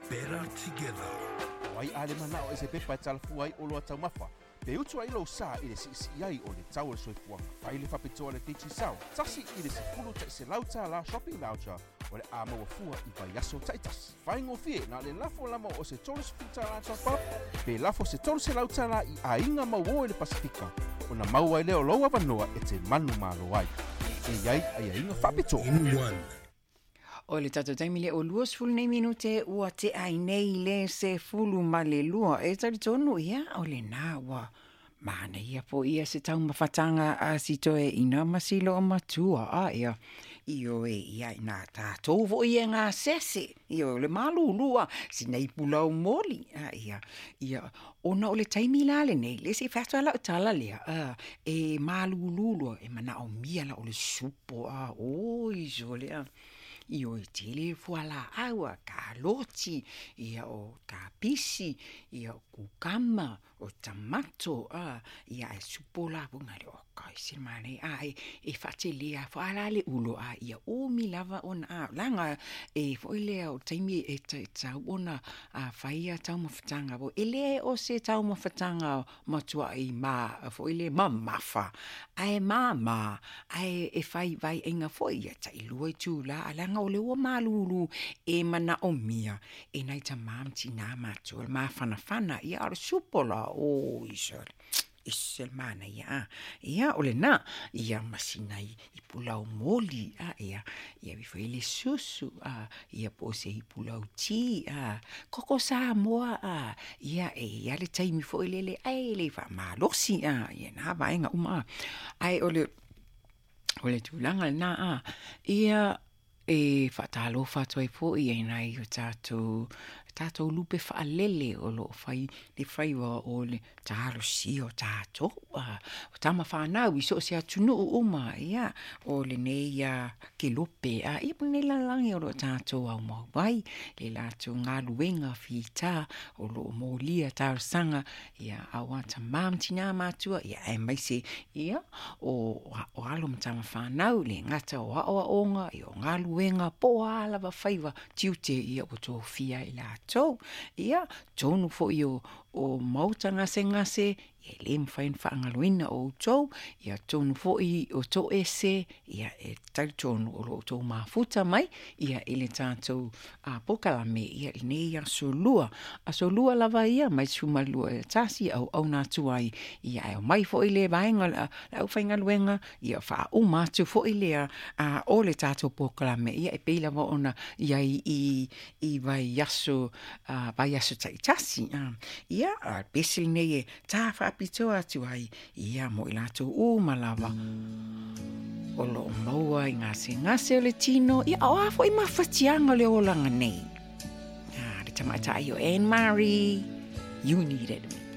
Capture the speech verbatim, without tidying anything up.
better together. Wai ale mana o ese pepa talafu ai o loa tau mafa. Pe utu ai lo sa i le si si ai o le tau le soifuanga. Fai le whapitoa le teaching sao. Tasi i le sifulu ta se lauta la shopping voucher. O le ama wa fua i vai aso taitas. Fai ngofie na le lafo lama o se tolos futa la tapa. Pe lafo se tolos se lauta la i a inga mau o le Pasifika. O na mau ai leo loa vanoa e te manu malo ai. E iai ai a inga whapitoa. In one. O le tato taimi le o luas fulu nei minute ua te ai nei le se fulu ma le lua. E tari tonu ia o le nā ua mana ia po ia se tau mawhatanga a si toe ina masilo o matua a ia. Io e ia ina tātou vo ia ngā sese. Io le malu lua si nei pulau moli. A ia, ia ona o le taimi lale nei le se whātua la o tala lea. Uh, e malu lulua e mana o mia la o le supo a o iso lea. Io i tele fuala aua ka loti, ia o ka pisi, ia o kukama, o tamato, uh, ia e supola bunga le o kai sirmane, a e, e whatelea fuala le ulo a ia o mi lava on a langa e foilea o taimi e tau ona a whaia tau mawhatanga bo ele o se tau mawhatanga matua i ma foile ma mafa ai mama ai e whai vai inga foia tai lua tu la alanga o le ua malulu e mana o mia e nai ta mamti nā matua ma whana whana ia ara supola o isor isel mana ia ia ole na ia masinai i pulau moli a ia ia vi foi le susu a ia po se i pulau ti a koko sa moa a ia e ia le taimi foi le le ai le fa malosi a ia na vainga uma ai ole ole tu langa na a ia e fatalo fatoi po ia nai o tatu tato lupe fa lele o lo fai le fai o le taro si o tato o tama fa na wi so se atunu o ma ia o le neia ke lupe a i pune la langi o lo tato au mo vai le la tu nga luenga fita o lo molia tar sanga ia awata mam tina matua ia e mai se ia o o alo tama fa na le ngata o o onga i o nga luenga po ala va faiva tiute ia o to fia ila so ia tonu fo io o mauta ngase ngase ia le mfain whaangaluina o tau ia tonu fo i o to ese ia e tau tonu o lo tau mafuta mai ia ele tātou a pokalame ia i nei a solua a solua lava ia mai sumalua e tasi au au nātu ai ia e o mai fo i le vaenga la au whaingaluenga ia wha o mātu fo i lea a o le tātou pokalame ia e peila wa ona ia i i, i vai yaso a vai yaso tai tasi ia a pesil nei e tā whaapitoa atu ai ia mo i lato o malawa o lo maua i ngase ngase o le tino ia o afo i mawhatianga le o langa nei ah, le tamaita ai o Anne Marie you needed me.